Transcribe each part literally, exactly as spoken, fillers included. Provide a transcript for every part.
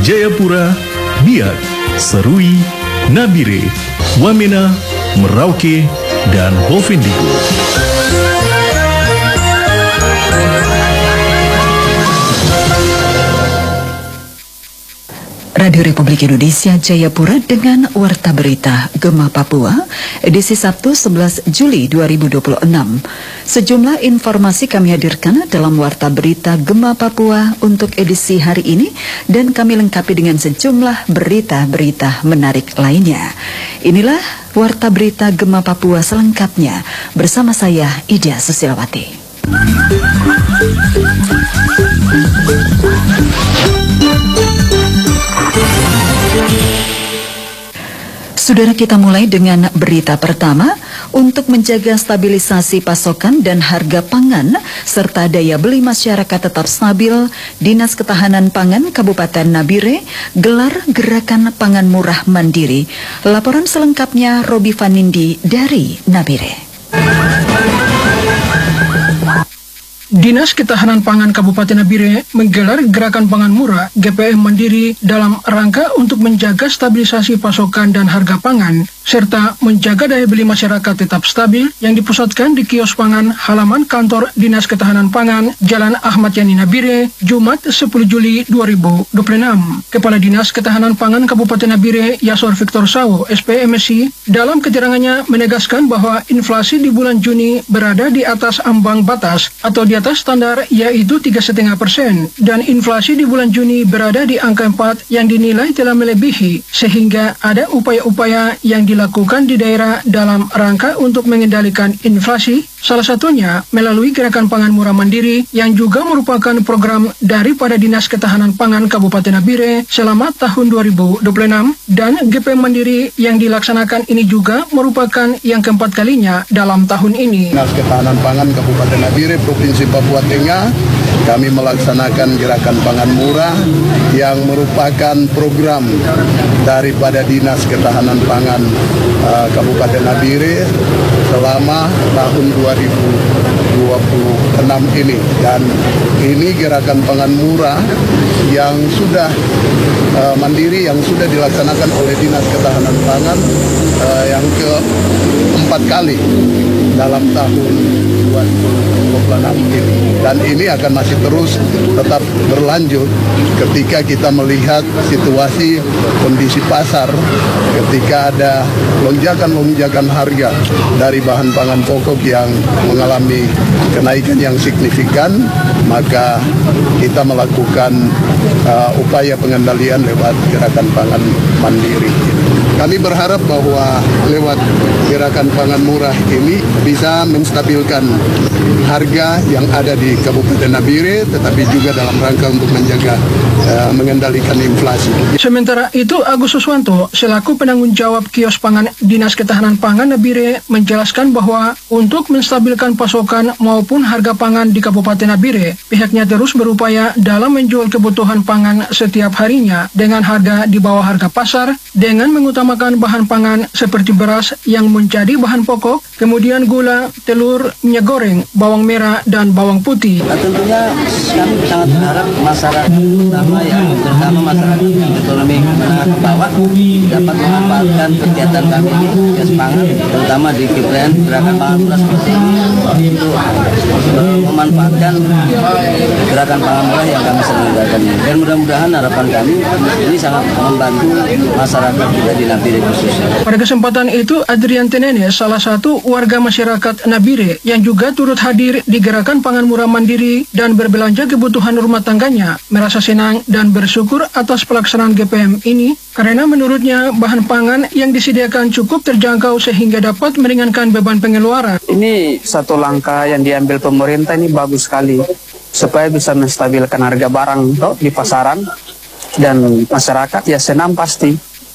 Jayapura, Biak, Serui, Nabire, Wamena, Merauke, dan Bovendigul. Radio Republik Indonesia Jayapura dengan Warta Berita Gema Papua, edisi Sabtu sebelas Juli dua ribu dua puluh enam. Sejumlah informasi kami hadirkan dalam Warta Berita Gema Papua untuk edisi hari ini, dan kami lengkapi dengan sejumlah berita-berita menarik lainnya. Inilah Warta Berita Gema Papua selengkapnya, bersama saya Ida Susilawati. Saudara, kita mulai dengan berita pertama. Untuk menjaga stabilisasi pasokan dan harga pangan serta daya beli masyarakat tetap stabil, Dinas Ketahanan Pangan Kabupaten Nabire gelar Gerakan Pangan Murah Mandiri. Laporan selengkapnya Robi Vanindi dari Nabire. Dinas Ketahanan Pangan Kabupaten Nabire menggelar Gerakan Pangan Murah G P M Mandiri dalam rangka untuk menjaga stabilisasi pasokan dan harga pangan, serta menjaga daya beli masyarakat tetap stabil, yang dipusatkan di kios pangan halaman kantor Dinas Ketahanan Pangan Jalan Ahmad Yani Nabire, Jumat sepuluh Juli dua ribu dua puluh enam. Kepala Dinas Ketahanan Pangan Kabupaten Nabire, Yasor Victor Sawo, S P M Si, dalam keterangannya menegaskan bahwa inflasi di bulan Juni berada di atas ambang batas atau di atas standar, yaitu tiga koma lima persen, dan inflasi di bulan Juni berada di angka empat yang dinilai telah melebihi, sehingga ada upaya-upaya yang dilakukan di daerah dalam rangka untuk mengendalikan inflasi, salah satunya melalui Gerakan Pangan Murah Mandiri yang juga merupakan program daripada Dinas Ketahanan Pangan Kabupaten Nabire selama tahun dua ribu dua puluh enam, dan G P M Mandiri yang dilaksanakan ini juga merupakan yang keempat kalinya dalam tahun ini. Dinas Ketahanan Pangan Kabupaten Nabire Provinsi Papua Tengah, kami melaksanakan Gerakan Pangan Murah yang merupakan program daripada Dinas Ketahanan Pangan uh, Kabupaten Nabire selama tahun dua ribu dua puluh enam ini. Dan ini Gerakan Pangan Murah yang sudah uh, mandiri, yang sudah dilaksanakan oleh Dinas Ketahanan Pangan uh, yang keempat kali dalam tahun dua ribu dua puluh enam ini. Dan ini akan masih terus tetap berlanjut ketika kita melihat situasi kondisi pasar, ketika ada lonjakan-lonjakan harga dari bahan pangan pokok yang mengalami kenaikan yang signifikan, maka kita melakukan uh, upaya pengendalian lewat Gerakan Pangan Mandiri. Kami berharap bahwa lewat Gerakan Pangan Murah ini bisa menstabilkan harga yang ada di Kabupaten Nabire, tetapi juga dalam rangka untuk menjaga uh, mengendalikan inflasi. Sementara itu, Agus Suswanto selaku penanggung jawab kios pangan Dinas Ketahanan Pangan Nabire menjelaskan bahwa untuk menstabilkan pasokan maupun harga pangan di Kabupaten Nabire, pihaknya terus berupaya dalam menjual kebutuhan pangan setiap harinya dengan harga di bawah harga pasar, dengan mengutamakan bahan pangan seperti beras yang menjadi bahan pokok, kemudian gula, telur, minyak goreng, bawang merah, dan bawang putih. Nah, tentunya kami sangat berharap masyarakat, terutama ya, terutama masyarakat yang ekonomi menengah ke bawah dapat memanfaatkan kegiatan kami ini, kios pangan, terutama di G P M Gerakan Pangan Murah seperti ini, untuk uh, memanfaatkan Gerakan Pangan Murah yang kami selenggarakan ini. Dan mudah-mudahan harapan kami ini sangat membantu masyarakat juga di Nabire khususnya. Pada kesempatan itu, Adrian Tenene, salah satu warga masyarakat Nabire yang juga turut hadir di Gerakan Pangan Murah Mandiri dan berbelanja kebutuhan rumah tangganya, merasa senang dan bersyukur atas pelaksanaan G P M ini, karena menurutnya bahan pangan yang disediakan cukup terjangkau sehingga dapat meringankan beban pengeluaran. Ini satu langkah yang diambil pemerintah, ini bagus sekali, supaya bisa menstabilkan harga barang toh, di pasaran, dan masyarakat ya senang pasti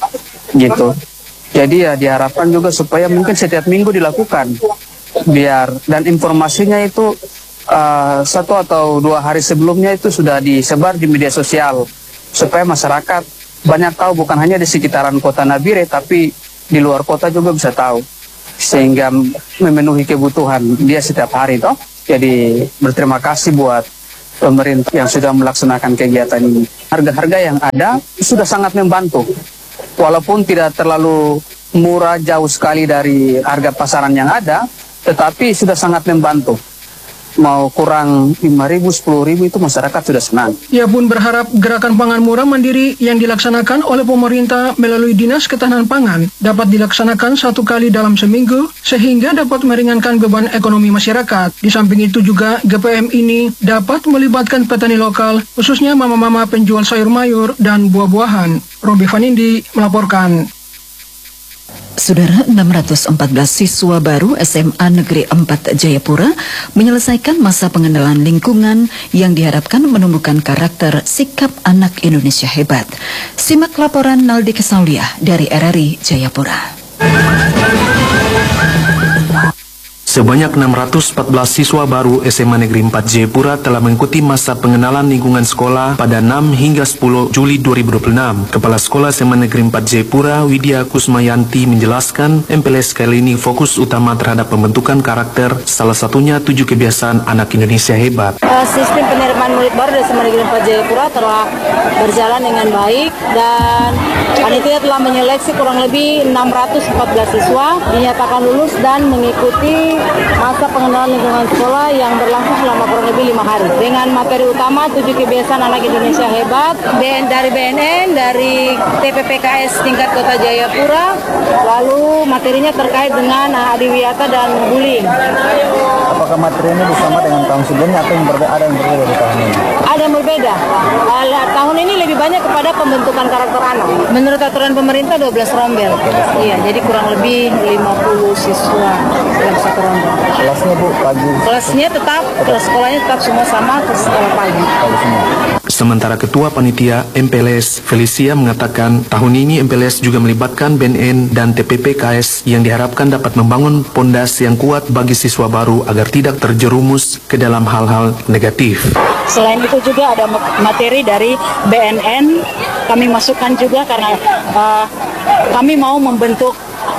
gitu. Jadi ya diharapkan juga supaya mungkin setiap minggu dilakukan, biar dan informasinya itu uh, satu atau dua hari sebelumnya itu sudah disebar di media sosial, supaya masyarakat banyak tahu, bukan hanya di sekitaran kota Nabire tapi di luar kota juga bisa tahu, sehingga memenuhi kebutuhan dia setiap hari toh. Jadi berterima kasih buat pemerintah yang sudah melaksanakan kegiatan ini. Harga-harga yang ada sudah sangat membantu. Walaupun tidak terlalu murah, jauh sekali dari harga pasaran yang ada, tetapi sudah sangat membantu. Mau kurang lima ribu, sepuluh ribu itu masyarakat sudah senang. Ia pun berharap gerakan pangan murah mandiri yang dilaksanakan oleh pemerintah melalui Dinas Ketahanan Pangan dapat dilaksanakan satu kali dalam seminggu sehingga dapat meringankan beban ekonomi masyarakat. Di samping itu juga G P M ini dapat melibatkan petani lokal khususnya mama-mama penjual sayur mayur dan buah-buahan. Robi Vanindi melaporkan. Saudara, enam ratus empat belas siswa baru S M A Negeri empat Jayapura menyelesaikan masa pengenalan lingkungan yang diharapkan menumbuhkan karakter sikap anak Indonesia hebat. Simak laporan Naldi Kesauliah dari R R I Jayapura. Sebanyak enam ratus empat belas siswa baru S M A Negeri empat Jayapura telah mengikuti masa pengenalan lingkungan sekolah pada enam hingga sepuluh Juli dua ribu dua puluh enam. Kepala Sekolah S M A Negeri empat Jayapura, Widya Kusmayanti, menjelaskan M P L S kali ini fokus utama terhadap pembentukan karakter, salah satunya tujuh kebiasaan anak Indonesia hebat. Uh, sistem penerimaan murid baru di S M A Negeri empat Jayapura telah berjalan dengan baik dan panitia telah menyeleksi kurang lebih enam ratus empat belas siswa dinyatakan lulus dan mengikuti masa pengenalan lingkungan sekolah yang berlangsung selama kurang lebih lima hari dengan materi utama tujuh kebiasaan anak Indonesia hebat dari B N N, dari T P P K S tingkat Kota Jayapura, lalu materinya terkait dengan adiwiyata dan bullying. Apakah materi ini bersama dengan tahun sebelumnya atau yang berbeda, ada yang berbeda di tahun ini? Ada yang berbeda. Tahun ini lebih banyak kepada pembentukan karakter anak. Menurut aturan pemerintah dua belas rombel. Iya, jadi kurang lebih lima puluh siswa dalam satu rombel. Kelasnya Bu, pagi? Kelasnya tetap, kelas sekolahnya tetap semua sama, ke sekolah pagi. Sementara Ketua Panitia M P L S, Felicia, mengatakan tahun ini M P L S juga melibatkan B N N dan T P P K S yang diharapkan dapat membangun pondasi yang kuat bagi siswa baru agar tidak terjerumus ke dalam hal-hal negatif. Selain itu juga ada materi dari B N N, kami masukkan juga karena uh, kami mau membentuk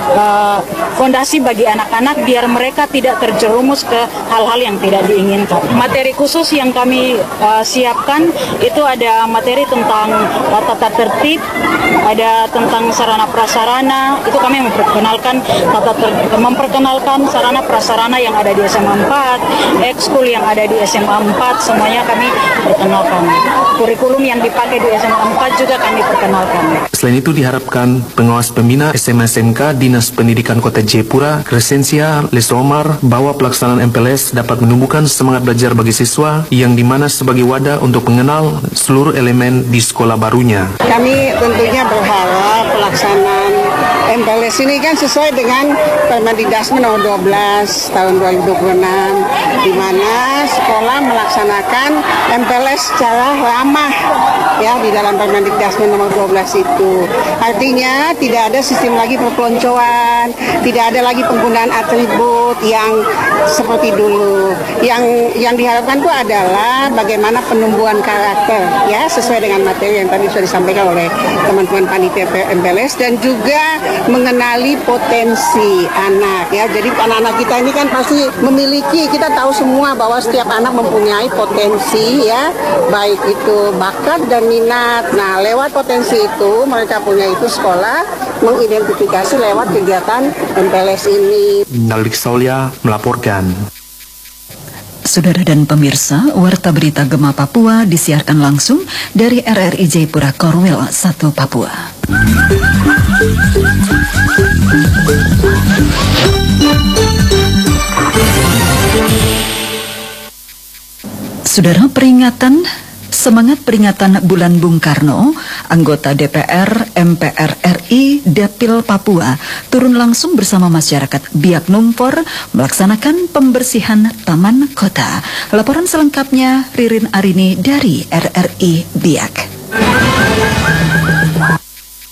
uh, fondasi bagi anak-anak biar mereka tidak terjerumus ke hal-hal yang tidak diinginkan. Materi khusus yang kami uh, siapkan itu ada materi tentang uh, tata tertib, ada tentang sarana prasarana. Itu kami memperkenalkan tata ter- memperkenalkan sarana prasarana yang ada di S M A empat, ekskul yang ada di S M A empat, semuanya kami perkenalkan. Kurikulum yang dipakai di S M A empat juga kami perkenalkan. Selain itu diharapkan pengawas pembina S M A S M K Dinas Pendidikan Kota Jayapura, Crescencia Lesomar, bahwa pelaksanaan M P L S dapat menumbuhkan semangat belajar bagi siswa yang dimana sebagai wadah untuk mengenal seluruh elemen di sekolah barunya. Kami tentunya berharap pelaksanaan M P L S ini kan sesuai dengan Permendikdasmen nomor dua belas tahun dua ribu dua puluh enam, di mana sekolah melaksanakan M P L S secara ramah ya di dalam Permendikdasmen nomor dua belas itu. Artinya tidak ada sistem lagi perpeloncoan, tidak ada lagi penggunaan atribut yang seperti dulu. Yang yang diharapkan itu adalah bagaimana penumbuhan karakter ya sesuai dengan materi yang tadi sudah disampaikan oleh teman-teman panitia M P L S dan juga mengenali potensi anak ya. Jadi anak-anak kita ini kan pasti memiliki, kita tahu semua bahwa setiap anak mempunyai potensi ya, baik itu bakat dan minat. Nah, lewat potensi itu mereka punya itu sekolah mengidentifikasi lewat kegiatan M P L S ini. Naldi Kesauliah melaporkan. Saudara dan pemirsa, Warta Berita Gema Papua disiarkan langsung dari R R I Jayapura Korwil satu Papua. Saudara, peringatan Semangat peringatan Bulan Bung Karno, anggota D P R M P R R I Dapil Papua turun langsung bersama masyarakat Biak Numfor melaksanakan pembersihan taman kota. Laporan selengkapnya Ririn Arini dari R R I Biak.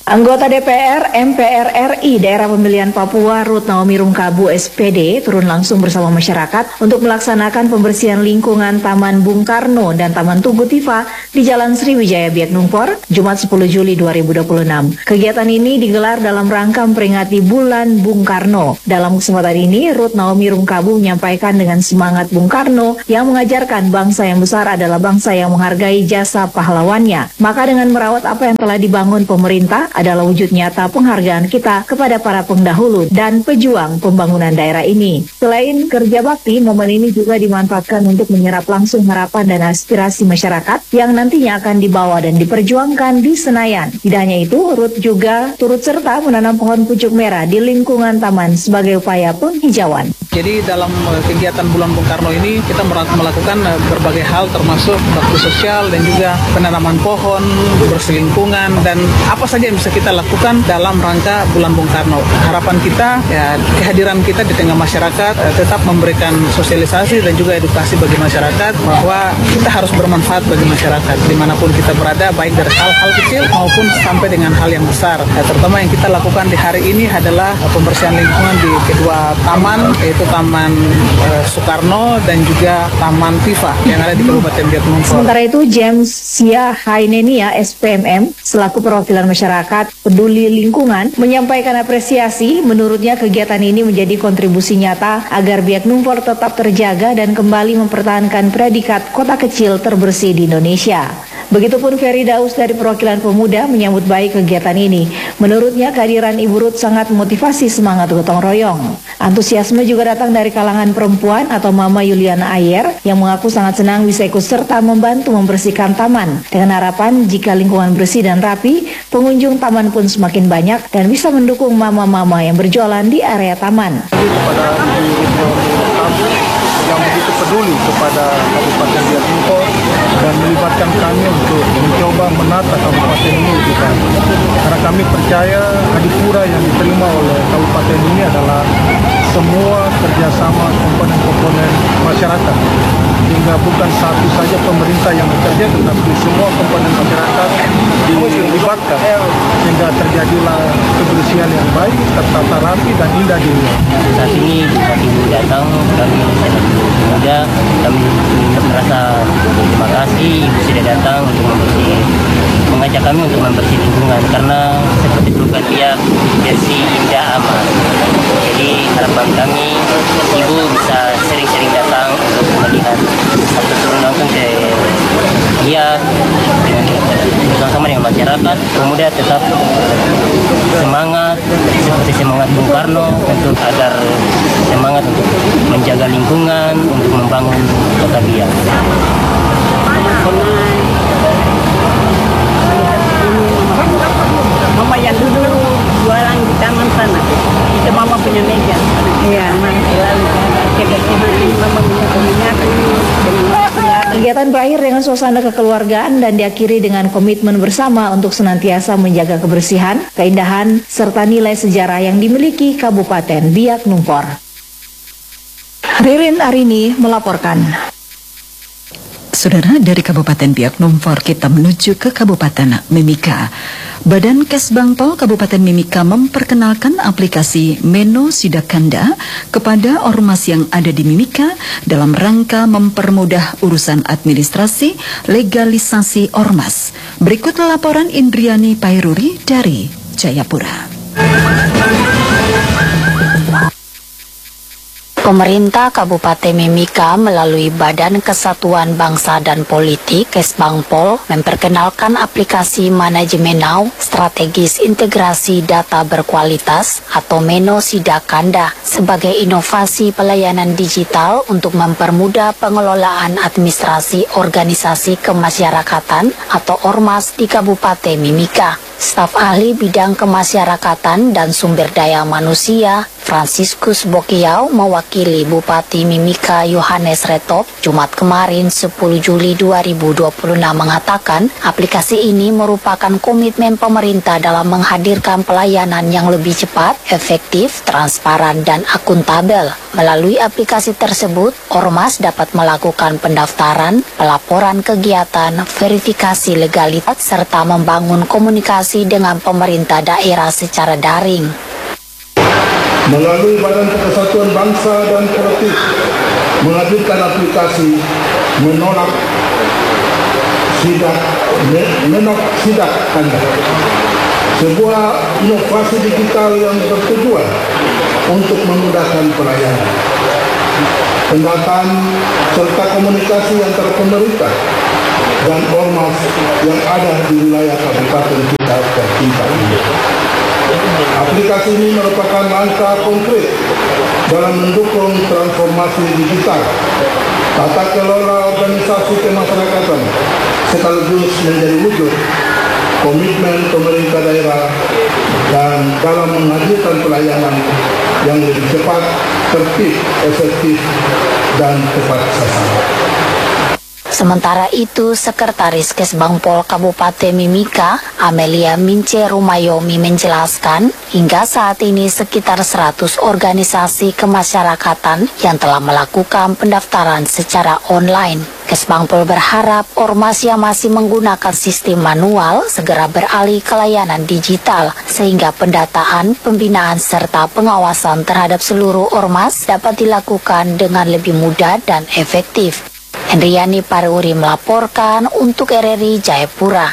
Anggota D P R M P R R I Daerah Pemilihan Papua Ruth Naomi Rungkabu S P D turun langsung bersama masyarakat untuk melaksanakan pembersihan lingkungan Taman Bung Karno dan Taman Tugu Tifa di Jalan Sriwijaya Biak Numfor, Jumat sepuluh Juli dua ribu dua puluh enam. Kegiatan ini digelar dalam rangka memperingati Bulan Bung Karno. Dalam kesempatan ini, Ruth Naomi Rungkabu menyampaikan dengan semangat Bung Karno yang mengajarkan bangsa yang besar adalah bangsa yang menghargai jasa pahlawannya. Maka dengan merawat apa yang telah dibangun pemerintah adalah wujud nyata penghargaan kita kepada para pendahulu dan pejuang pembangunan daerah ini. Selain kerja bakti, momen ini juga dimanfaatkan untuk menyerap langsung harapan dan aspirasi masyarakat yang nantinya akan dibawa dan diperjuangkan di Senayan. Tidak hanya itu, Ruth juga turut serta menanam pohon pucuk merah di lingkungan taman sebagai upaya penghijauan. Jadi dalam kegiatan Bulan Bung Karno ini kita melakukan berbagai hal termasuk bakti sosial dan juga penanaman pohon, bersih lingkungan dan apa saja yang bisa kita lakukan dalam rangka Bulan Bung Karno. Harapan kita ya kehadiran kita di tengah masyarakat eh, tetap memberikan sosialisasi dan juga edukasi bagi masyarakat bahwa kita harus bermanfaat bagi masyarakat dimanapun kita berada, baik dari hal-hal kecil maupun sampai dengan hal yang besar. Ya, terutama yang kita lakukan di hari ini adalah eh, pembersihan lingkungan di kedua taman, yaitu Taman eh, Soekarno dan juga Taman Tifa yang ada di Kabupaten Biak Numfor. Sementara itu, James Sia Hainenia S P M M selaku perwakilan masyarakat peduli lingkungan menyampaikan apresiasi. Menurutnya kegiatan ini menjadi kontribusi nyata agar Biak Numfor tetap terjaga dan kembali mempertahankan predikat kota kecil terbersih di Indonesia. Begitupun Ferry Daus dari perwakilan pemuda menyambut baik kegiatan ini. Menurutnya kehadiran Ibu Ruth sangat memotivasi semangat gotong royong. Antusiasme juga datang dari kalangan perempuan atau Mama Yuliana Ayer yang mengaku sangat senang bisa ikut serta membantu membersihkan taman. Dengan harapan jika lingkungan bersih dan rapi, pengunjung taman pun semakin banyak dan bisa mendukung mama-mama yang berjualan di area taman. Yang begitu peduli kepada Kabupaten Biak Numfor dan melibatkan kami untuk mencoba menata kabupaten ini lebih baik. Karena kami percaya adipura yang diterima oleh kabupaten ini adalah semua kerjasama komponen-komponen masyarakat. Sehingga bukan satu saja pemerintah yang bekerja, tetapi semua komponen masyarakat dilibatkan sehingga terjadilah kebersihan yang baik, tertata rapi dan indah di luar. Saat ini saat ibu datang, kami pemuda, kami merasa terima kasih ibu sudah datang untuk membersih, mengajak kami untuk membersih lingkungan karena seperti program dia bersih, indah, aman. Jadi harapan kami ibu bisa sering-sering datang untuk melihat atau turun langsung ke dia bersama dengan masyarakat. Pemuda tetap semangat seperti semangat Bung Karno untuk agar semangat untuk menjaga lingkungan, untuk membangun kota Biak. Mama yang dulu jualan di taman sana, itu mama punya meja. Iya. Kegiatan berakhir dengan suasana kekeluargaan dan diakhiri dengan komitmen bersama untuk senantiasa menjaga kebersihan, keindahan, serta nilai sejarah yang dimiliki Kabupaten Biak Numfor. Ririn Arini melaporkan. Saudara, dari Kabupaten Biak Numfor kita menuju ke Kabupaten Mimika. Badan Kesbangpol Kabupaten Mimika memperkenalkan aplikasi Meno Sidakanda kepada ormas yang ada di Mimika dalam rangka mempermudah urusan administrasi legalisasi ormas. Berikut laporan Indriani Pairuri dari Jayapura. Pemerintah Kabupaten Mimika melalui Badan Kesatuan Bangsa dan Politik Kesbangpol memperkenalkan aplikasi Manajemen Now Strategis Integrasi Data Berkualitas atau Meno Sidakanda sebagai inovasi pelayanan digital untuk mempermudah pengelolaan administrasi organisasi kemasyarakatan atau ormas di Kabupaten Mimika. Staf ahli bidang kemasyarakatan dan sumber daya manusia Franciscus Bokiau mewakili Bupati Mimika Yohanes Retop Jumat kemarin sepuluh Juli dua ribu dua puluh enam mengatakan aplikasi ini merupakan komitmen pemerintah dalam menghadirkan pelayanan yang lebih cepat, efektif, transparan, dan akuntabel. Melalui aplikasi tersebut, Ormas dapat melakukan pendaftaran, pelaporan kegiatan, verifikasi legalitas, serta membangun komunikasi dengan pemerintah daerah secara daring. Melalui Badan Persatuan Bangsa dan Politik menghadirkan aplikasi menolak sidak menolak sidak tanda, sebuah inovasi digital yang bertujuan untuk memudahkan pelayanan, pendataan serta komunikasi antara pemerintah dan ormas yang ada di wilayah kabupaten kita tercinta ini. Aplikasi ini merupakan langkah konkret dalam mendukung transformasi digital, tata kelola organisasi kemasyarakatan, sekaligus menjadi wujud komitmen pemerintah daerah dan dalam menghadirkan pelayanan yang lebih cepat, tertib, efektif, dan tepat sasaran. Sementara itu, Sekretaris Kesbangpol Kabupaten Mimika, Amelia Mince Rumayomi menjelaskan, hingga saat ini sekitar seratus organisasi kemasyarakatan yang telah melakukan pendaftaran secara online. Kesbangpol berharap ormas yang masih menggunakan sistem manual segera beralih ke layanan digital, sehingga pendataan, pembinaan, serta pengawasan terhadap seluruh ormas dapat dilakukan dengan lebih mudah dan efektif. Hendriani Pariuri melaporkan untuk R R I Jayapura.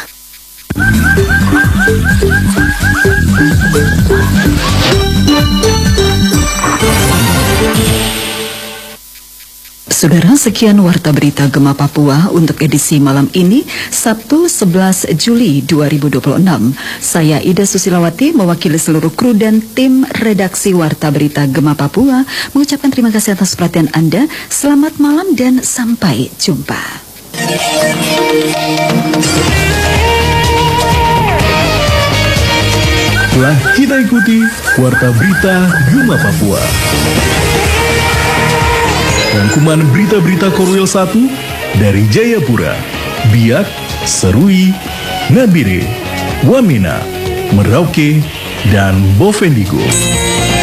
Saudara, sekian Warta Berita Gema Papua untuk edisi malam ini, Sabtu sebelas Juli dua ribu dua puluh enam. Saya Ida Susilawati mewakili seluruh kru dan tim redaksi Warta Berita Gema Papua mengucapkan terima kasih atas perhatian Anda. Selamat malam dan sampai jumpa. Telah kita ikuti Warta Berita Gema Papua. Rangkuman berita-berita Korwil satu dari Jayapura, Biak, Serui, Nabire, Wamena, Merauke, dan Bovendigul.